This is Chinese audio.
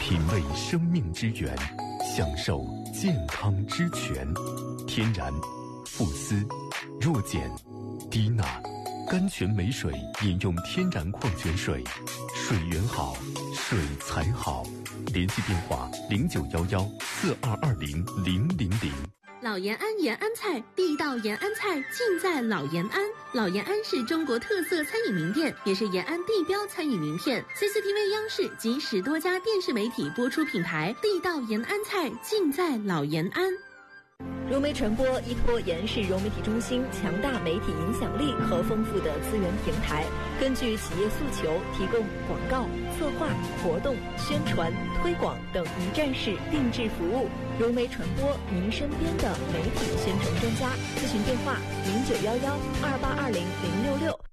品味生命之源，享受健康之泉。天然、富思、弱碱、低钠，甘泉美水饮用天然矿泉水，水源好，水才好。联系电话0911422000。 老延安延安菜，地道延安菜尽在老延安。老延安是中国特色餐饮名店，也是延安地标餐饮名片。CCTV 央视及10多家电视媒体播出品牌，地道延安菜尽在老延安。 融媒传播依托延安市融媒体中心强大媒体影响力和丰富的资源平台，根据企业诉求提供广告、策划、活动、宣传、推广等一站式定制服务。融媒传播，您身边的媒体宣传专家。咨询电话：091128200066。